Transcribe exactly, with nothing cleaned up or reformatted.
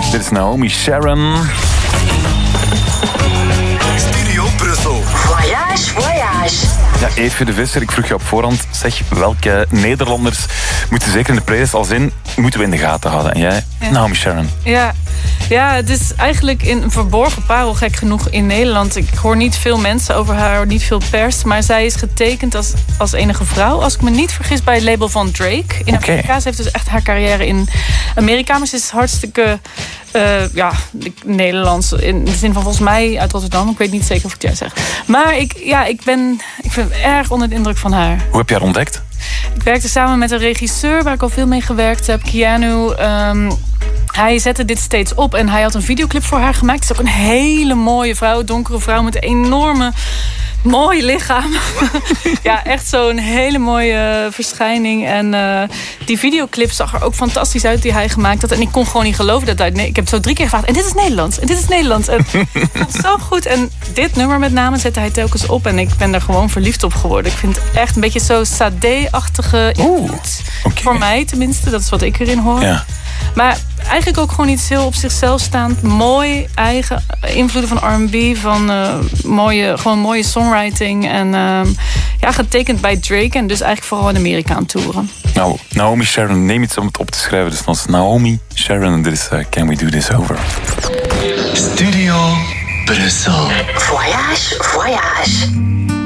Dit is Naomi Sharon. Studio Brussel. Voyage, voyage. Ja, Eefje de Visser, ik vroeg je op voorhand, zeg, welke Nederlanders moeten zeker in de playlist als in, moeten we in de gaten houden? En jij? Ja. Naomi Sharon. Ja. ja, het is eigenlijk een verborgen parel, gek genoeg, in Nederland. Ik hoor niet veel mensen over haar, niet veel pers. Maar zij is getekend als, als enige vrouw, als ik me niet vergis, bij het label van Drake. In Okay. Amerika. Ze heeft dus echt haar carrière in Amerika. Maar ze is hartstikke uh, ja, Nederlands. In de zin van volgens mij uit Rotterdam. Ik weet niet zeker of ik het juist zeg. Maar ik, ja, ik ben ik ben erg onder de indruk van haar. Hoe heb je haar ontdekt? Ik werkte samen met een regisseur waar ik al veel mee gewerkt heb, Keanu. Um, hij zette dit steeds op en hij had een videoclip voor haar gemaakt. Het is ook een hele mooie vrouw, donkere vrouw met een enorme, mooi lichaam. Ja, echt zo'n hele mooie verschijning. En uh, die videoclip zag er ook fantastisch uit die hij gemaakt had. En ik kon gewoon niet geloven dat hij... Nee, ik heb het zo drie keer gevraagd. En dit is Nederlands. En dit is Nederlands. En ik vond het zo goed. En dit nummer met name zette hij telkens op. En ik ben er gewoon verliefd op geworden. Ik vind het echt een beetje zo Sade-achtige invloed. Okay. Voor mij tenminste. Dat is wat ik erin hoor. Ja. Maar eigenlijk ook gewoon iets heel op zichzelf staand. Mooi, eigen invloeden van R en B. Van uh, mooie, gewoon mooie songwriting. En uh, ja, getekend bij Drake. En dus eigenlijk vooral in Amerika aan toeren. Nou, Naomi Sharon, neem iets om het op te schrijven. Dus dat is Naomi Sharon en dit is uh, Can We Do This Over. Studio Brussel. Voyage, voyage.